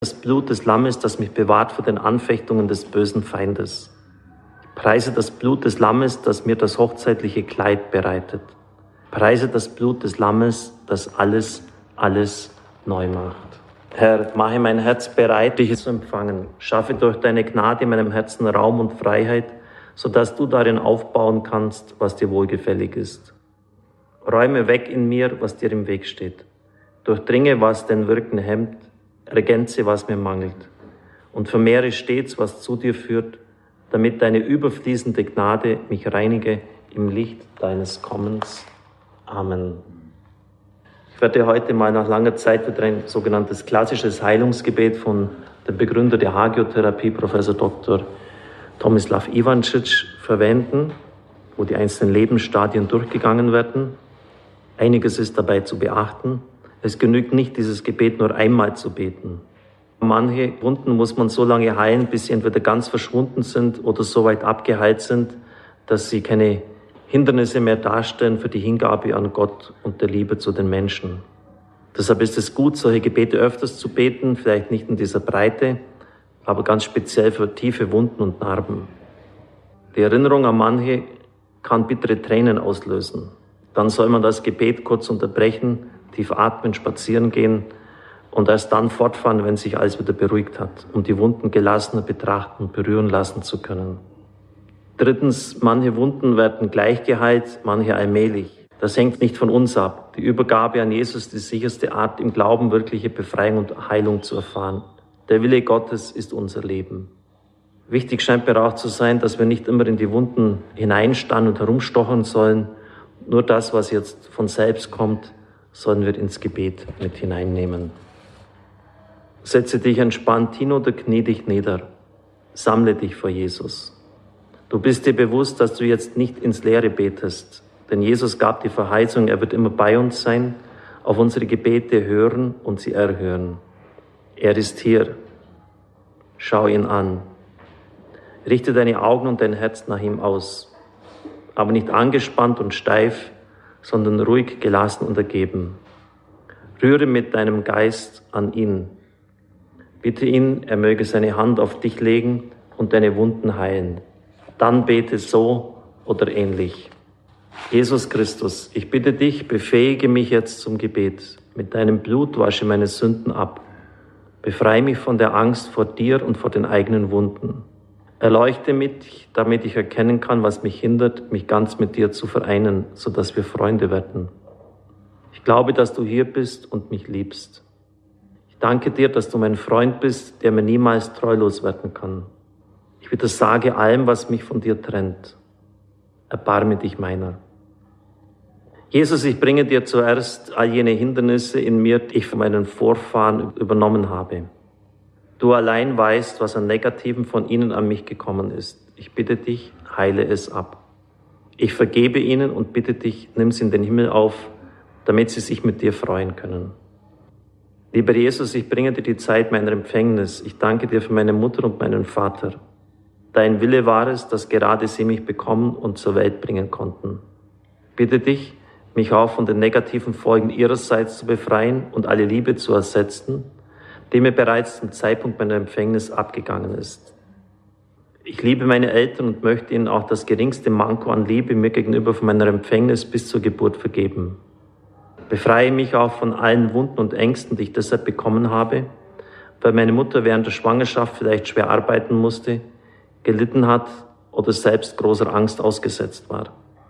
Das Blut des Lammes, das mich bewahrt vor den Anfechtungen des bösen Feindes. Ich preise das Blut des Lammes, das mir das hochzeitliche Kleid bereitet. Ich preise das Blut des Lammes, das alles neu macht. Herr, mache mein Herz bereit, dich zu empfangen. Schaffe durch deine Gnade in meinem Herzen Raum und Freiheit, sodass du darin aufbauen kannst, was dir wohlgefällig ist. Räume weg in mir, was dir im Weg steht. Durchdringe, was dein Wirken hemmt. Ergänze, was mir mangelt. Und vermehre stets, was zu dir führt, damit deine überfließende Gnade mich reinige im Licht deines Kommens. Amen. Ich werde heute mal nach langer Zeit wieder ein sogenanntes klassisches Heilungsgebet von dem Begründer der Hagiotherapie, Professor Dr. Tomislav Ivancic, verwenden, wo die einzelnen Lebensstadien durchgegangen werden. Einiges ist dabei zu beachten. Es genügt nicht, dieses Gebet nur einmal zu beten. Manche Wunden muss man so lange heilen, bis sie entweder ganz verschwunden sind oder so weit abgeheilt sind, dass sie keine Hindernisse mehr darstellen für die Hingabe an Gott und der Liebe zu den Menschen. Deshalb ist es gut, solche Gebete öfters zu beten, vielleicht nicht in dieser Breite, aber ganz speziell für tiefe Wunden und Narben. Die Erinnerung an manche kann bittere Tränen auslösen. Dann soll man das Gebet kurz unterbrechen, tief atmen, spazieren gehen und erst dann fortfahren, wenn sich alles wieder beruhigt hat, um die Wunden gelassener betrachten und berühren lassen zu können. Drittens, manche Wunden werden gleich geheilt, manche allmählich. Das hängt nicht von uns ab. Die Übergabe an Jesus ist die sicherste Art, im Glauben wirkliche Befreiung und Heilung zu erfahren. Der Wille Gottes ist unser Leben. Wichtig scheint mir auch zu sein, dass wir nicht immer in die Wunden hineinstarren und herumstochern sollen. Nur das, was jetzt von selbst kommt, sollen wir ins Gebet mit hineinnehmen. Setze dich entspannt hin oder knie dich nieder. Sammle dich vor Jesus. Du bist dir bewusst, dass du jetzt nicht ins Leere betest, denn Jesus gab die Verheißung, er wird immer bei uns sein, auf unsere Gebete hören und sie erhören. Er ist hier. Schau ihn an. Richte deine Augen und dein Herz nach ihm aus, aber nicht angespannt und steif, sondern ruhig, gelassen und ergeben. Rühre mit deinem Geist an ihn. Bitte ihn, er möge seine Hand auf dich legen und deine Wunden heilen. Dann bete so oder ähnlich. Jesus Christus, ich bitte dich, befähige mich jetzt zum Gebet. Mit deinem Blut wasche meine Sünden ab. Befreie mich von der Angst vor dir und vor den eigenen Wunden. Erleuchte mich, damit ich erkennen kann, was mich hindert, mich ganz mit dir zu vereinen, sodass wir Freunde werden. Ich glaube, dass du hier bist und mich liebst. Ich danke dir, dass du mein Freund bist, der mir niemals treulos werden kann. Ich widersage allem, was mich von dir trennt. Erbarme dich meiner. Jesus, ich bringe dir zuerst all jene Hindernisse in mir, die ich von meinen Vorfahren übernommen habe. Du allein weißt, was an Negativen von ihnen an mich gekommen ist. Ich bitte dich, heile es ab. Ich vergebe ihnen und bitte dich, nimm sie in den Himmel auf, damit sie sich mit dir freuen können. Lieber Jesus, ich bringe dir die Zeit meiner Empfängnis. Ich danke dir für meine Mutter und meinen Vater. Dein Wille war es, dass gerade sie mich bekommen und zur Welt bringen konnten. Bitte dich, mich auch von den negativen Folgen ihrerseits zu befreien und alle Liebe zu ersetzen, die mir bereits zum Zeitpunkt meiner Empfängnis abgegangen ist. Ich liebe meine Eltern und möchte ihnen auch das geringste Manko an Liebe mir gegenüber von meiner Empfängnis bis zur Geburt vergeben. Befreie mich auch von allen Wunden und Ängsten, die ich deshalb bekommen habe, weil meine Mutter während der Schwangerschaft vielleicht schwer arbeiten musste, gelitten hat oder selbst großer Angst ausgesetzt war.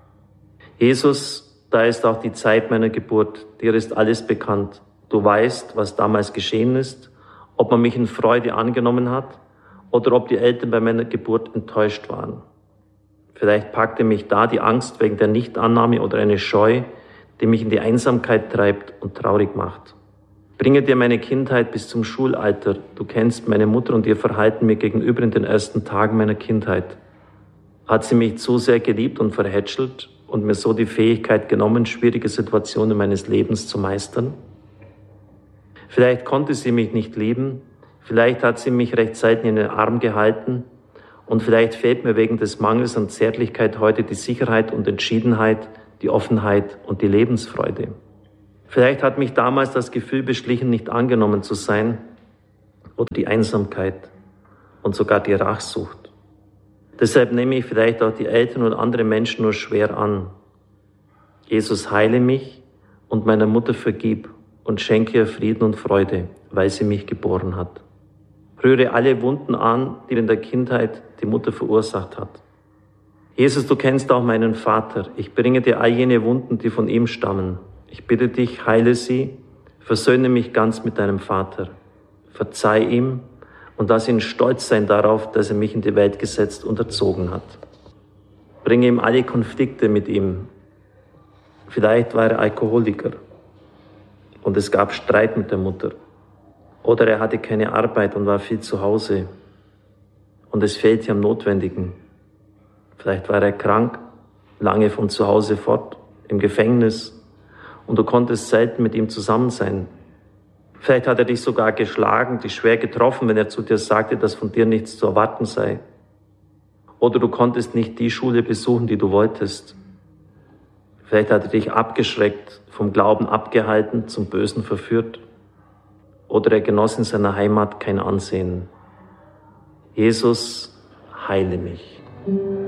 Jesus, da ist auch die Zeit meiner Geburt. Dir ist alles bekannt. Du weißt, was damals geschehen ist, ob man mich in Freude angenommen hat oder ob die Eltern bei meiner Geburt enttäuscht waren. Vielleicht packte mich da die Angst wegen der Nichtannahme oder eine Scheu, die mich in die Einsamkeit treibt und traurig macht. Bringe dir meine Kindheit bis zum Schulalter. Du kennst meine Mutter und ihr Verhalten mir gegenüber in den ersten Tagen meiner Kindheit. Hat sie mich zu sehr geliebt und verhätschelt und mir so die Fähigkeit genommen, schwierige Situationen meines Lebens zu meistern? Vielleicht konnte sie mich nicht lieben, vielleicht hat sie mich rechtzeitig in den Arm gehalten und vielleicht fehlt mir wegen des Mangels an Zärtlichkeit heute die Sicherheit und Entschiedenheit, die Offenheit und die Lebensfreude. Vielleicht hat mich damals das Gefühl beschlichen, nicht angenommen zu sein oder die Einsamkeit und sogar die Rachsucht. Deshalb nehme ich vielleicht auch die Eltern und andere Menschen nur schwer an. Jesus, heile mich und meiner Mutter vergib und schenke ihr Frieden und Freude, weil sie mich geboren hat. Rühre alle Wunden an, die in der Kindheit die Mutter verursacht hat. Jesus, du kennst auch meinen Vater. Ich bringe dir all jene Wunden, die von ihm stammen. Ich bitte dich, heile sie, versöhne mich ganz mit deinem Vater. Verzeih ihm und lass ihn stolz sein darauf, dass er mich in die Welt gesetzt und erzogen hat. Bringe ihm alle Konflikte mit ihm. Vielleicht war er Alkoholiker und es gab Streit mit der Mutter. Oder er hatte keine Arbeit und war viel zu Hause und es fehlte am Notwendigen. Vielleicht war er krank, lange von zu Hause fort, im Gefängnis und du konntest selten mit ihm zusammen sein. Vielleicht hat er dich sogar geschlagen, dich schwer getroffen, wenn er zu dir sagte, dass von dir nichts zu erwarten sei. Oder du konntest nicht die Schule besuchen, die du wolltest. Vielleicht hat er dich abgeschreckt, vom Glauben abgehalten, zum Bösen verführt. Oder er genoss in seiner Heimat kein Ansehen. Jesus, heile mich.